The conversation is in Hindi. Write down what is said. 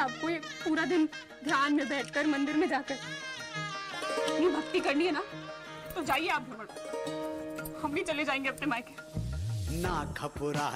आपको ये पूरा दिन ध्यान में बैठकर मंदिर में जाकर ये भक्ति करनी है ना, तो जाइए आप भ्रमण, हम भी चले जाएंगे अपने मायके। ना खपुरा